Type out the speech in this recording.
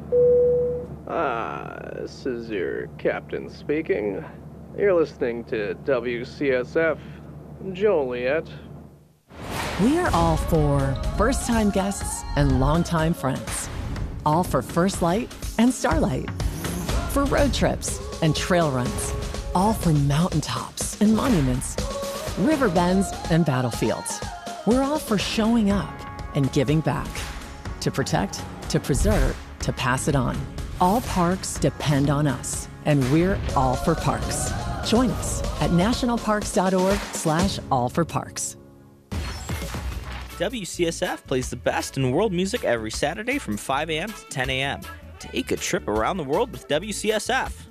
This is your captain speaking. You're listening to WCSF Joliet. We are all for first-time guests and longtime friends. All for First Light and Starlight. For road trips and trail runs. All for mountaintops and monuments. River bends and battlefields. We're all for showing up and giving back. To protect, to preserve, to pass it on. All parks depend on us, and we're all for parks. Join us at nationalparks.org/allforparks. WCSF plays the best in world music every Saturday from 5 a.m. to 10 a.m. Take a trip around the world with WCSF.